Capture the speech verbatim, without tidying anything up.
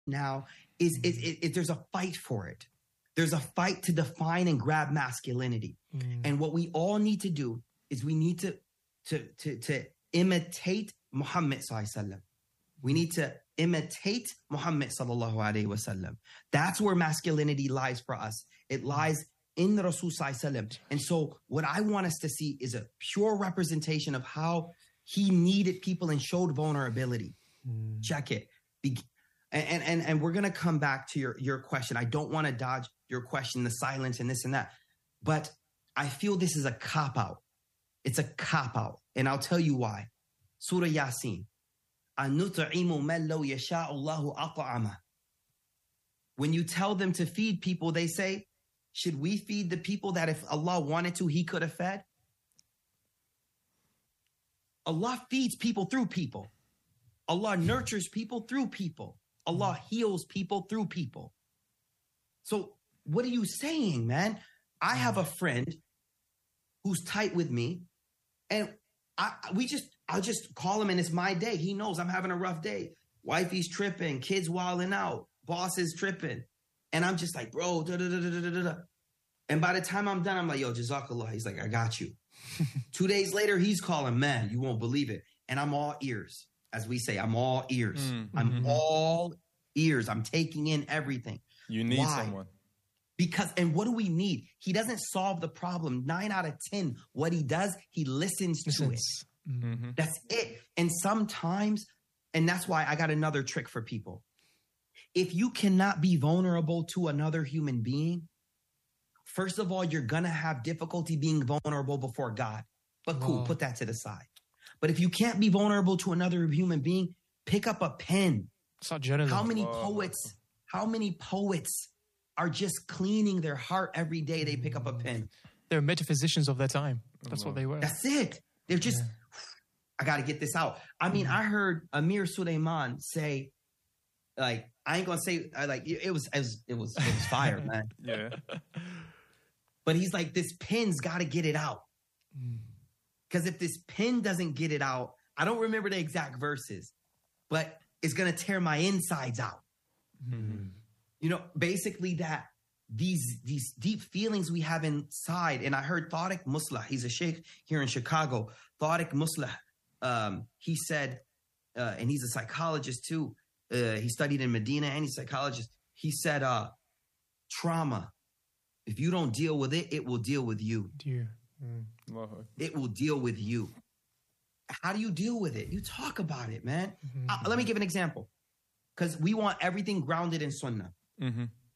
now is, is, is, is there's a fight for it. There's a fight to define and grab masculinity. Mm. And what we all need to do is we need to, to, to, to imitate Muhammad sallallahu alaihi wasallam. We need to imitate Muhammad sallallahu alaihi wasallam. That's where masculinity lies for us. It lies in the Rasul sallallahu alaihi wasallam. And so what I want us to see is a pure representation of how he needed people and showed vulnerability. Mm. Check it. Be- and, and, and we're going to come back to your, your question. I don't want to dodge your question, the silence and this and that. But I feel this is a cop-out. It's a cop-out. And I'll tell you why. Surah Yasin. When you tell them to feed people, they say, should we feed the people that if Allah wanted to, he could have fed? Allah feeds people through people. Allah nurtures people through people. Allah heals people through people. So what are you saying, man? I have a friend who's tight with me, and I we just I'll just call him and it's my day. He knows I'm having a rough day. Wifey's tripping, kids wilding out, boss is tripping. And I'm just like, bro, da da da da da da. And by the time I'm done, I'm like, yo, Jazakallah. He's like, I got you. Two days later, he's calling, man, you won't believe it. And I'm all ears. As we say, I'm all ears. Mm-hmm. I'm all ears. I'm taking in everything. You need Why? someone. Because, and what do we need? He doesn't solve the problem. Nine out of ten, what he does, he listens, listens. to it. Mm-hmm. That's it. And sometimes, and that's why I got another trick for people. If you cannot be vulnerable to another human being, first of all, you're going to have difficulty being vulnerable before God. But cool, Whoa. put that to the side. But if you can't be vulnerable to another human being, pick up a pen. How many Whoa. poets, how many poets are just cleaning their heart every day? They pick up a pen. They're metaphysicians of their time. That's Whoa. what they were. That's it. They're just, yeah. I got to get this out. I mean, mm-hmm. I heard Amir Sulaiman say, like, I ain't going to say, I like, it was, it was, it was, it was fire, man. Yeah. But he's like, this pen's got to get it out. Because if this pen doesn't get it out, I don't remember the exact verses, but it's going to tear my insides out. Mm-hmm. You know, basically that these these deep feelings we have inside. And I heard Tariq Muslah, he's a sheikh here in Chicago. Tariq Muslah, um, he said, uh, and he's a psychologist too. Uh, he studied in Medina and he's a psychologist. He said, uh, trauma, if you don't deal with it, it will deal with you. Dear. Mm. It will deal with you. How do you deal with it? You talk about it, man. Mm-hmm. Uh, let me give an example. Because we want everything grounded in sunnah. Mm-hmm.